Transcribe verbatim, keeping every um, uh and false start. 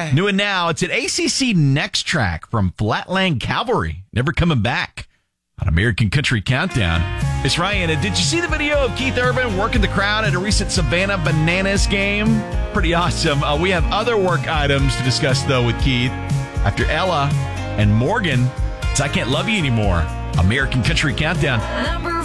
guy. New and now, it's an A C C Next Track from Flatland Cavalry. Never coming back on American Country Countdown. It's Ryan. And did you see the video of Keith Urban working the crowd at a recent Savannah Bananas game? Pretty awesome. Uh, we have other work items to discuss, though, with Keith. After Ella and Morgan, it's I Can't Love You Anymore. American Country Countdown. Number